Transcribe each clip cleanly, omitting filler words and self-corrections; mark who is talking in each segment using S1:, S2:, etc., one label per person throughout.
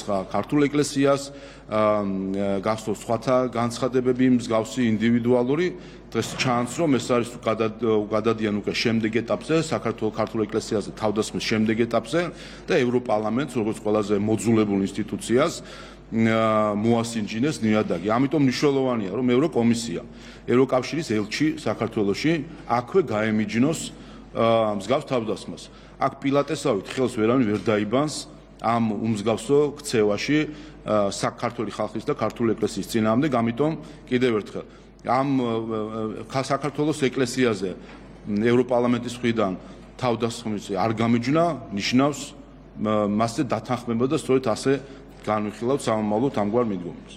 S1: ეხსხა ქართულ ეკლესიას, გასწორ სხვათა განცხადებები, მსგავსი ინდივიდუალური. დღეს ჩანს, რომ ეს არის გადადიან უკვე შემდეგ ეტაპზე, საქართველოს ქართულ ეკლესიაზე თავდასხმის შემდეგ ეტაპზე და ევროპარლამენტს, როგორც ყველაზე მოძულებულ ინსტიტუციას მოასინჯინეს ნიადაგი. ამიტომ მნიშვნელოვანია, რომ ევროკომისია, ევროკავშირის ელჩი საქართველოში აქვე გაემიჯნოს მსგავს თავდასხმას. აქ პილატესავით ხელს ვერავინ ვერ დაიბანს ამ უმსგავსო ქცევაში საქართველოს ხალხის და ქართული ეკლესიის წინააღმდეგ, ამიტომ კიდევ ერთხელ ამ საქართველოს ეკლესიაზე ევროპარლამენტის მხრიდან თავდასხმის არ გამიჯნა ნიშნავს მასზე დათანხმება და სწორედ ასე განვიხილავთ სამომავლოდ ამგვარ მიდგომებს.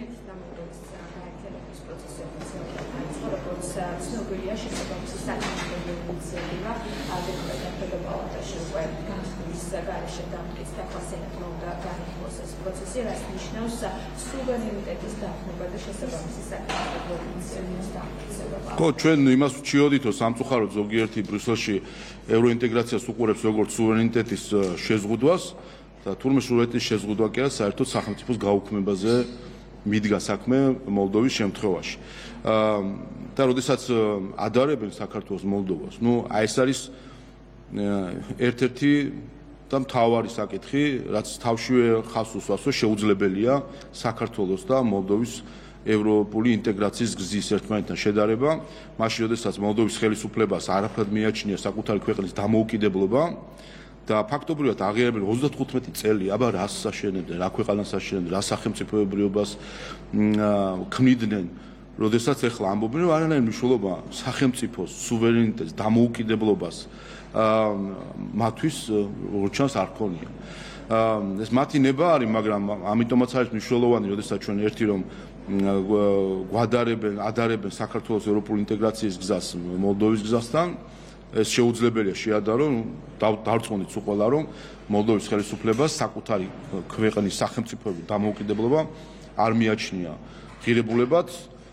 S1: ხო, ჩვენ იმას ვჩიოდითო სამწუხაროდ ზოგიერთი ბრიუსელში ევროინტეგრაციას უყურებს როგორც სუვერენიტეტის შეზღუდვას და თურმე სუვერენიტეტის შეზღუდვა კი არა, საერთოდ სახელმწიფოს გაუქმებაზე მიდგა საქმე მოლდოვის შემთხვევაში. და როდესაც ადარებენ საქართველოს მოლდოვას, აი ეს არის ერთ-ერთი და მთავარი საკითხი, რაც თავშივე ხაზს უსვამს, რომ შეუძლებელია საქართველოს და მოლდოვის ევროპული ინტეგრაციის გზის ერთმანეთთან შედარება, მაშინ როდესაც მოლდოვის ხელისუფლებას არაფრად მიაჩნია საკუთარი ქვეყნის დამოუკიდებლობა და ფაქტობრივად აღიარებენ 35 წელი, აბა რას აშენებდნენ, რა ქვეყანას აშენებდნენ, რა სახელმწიფოებრიობას ქმნიდნენ, როდესაც ეხლა ამბობენ, რომ არანაირი მნიშვნელობა სახელმწიფოს სუვერენიტეტს, დამოუკიდებლობას მათთვის რჩევს არ ქონია. ეს მათი ნება არის, მაგრამ ამიტომაც არის მნიშვნელოვანი, როდესაც ჩვენ ერთი რომ ადარებენ საქართველოს ევროპული ინტეგრაციის გზას მოლდოვის გზასთან, ეს შეუძლებელია შეადარო, დავწმუნდით სულ ყველა, რომ მოლდოვის ხელისუფლებას საკუთარი ქვეყნის სახელმწიფოების დამოუკიდებლობა არ მიაჩნია ღირებულებად.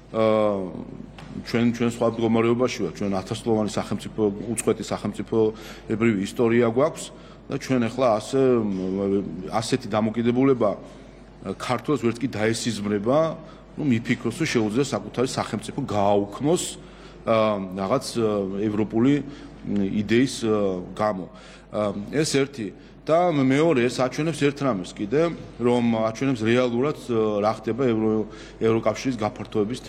S1: ჩვენ სხვა მდგომარეობაში ვართ, ჩვენ 1000-წლოვანი სახელმწიფო, უწყვეტი სახელმწიფოებრივი ისტორია გვაქვს და ჩვენ ახლა ასეთი დამოუკიდებლობა ქართულს ვერც კი დაესიზმრება, მიფიქროს, რომ შეუძლია საკუთარი სახელმწიფო გააუქმოს რაღაც ევროპული იდეის გამო. ეს ერთი და მეორე ეს აჩვენებს ერთ რამეს კიდე, რომ აჩვენებს რეალურად რა ხდება ევროკავშირის გაფართოების